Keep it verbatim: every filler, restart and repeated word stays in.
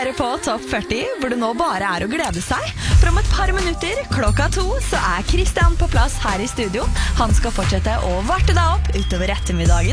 hører på Topp førti, hvor det nå bare er å glede seg. For om et par minutter, klokka to, så er Kristian på plass her i studio. Han skal fortsette å varte deg opp utover ettermiddagen.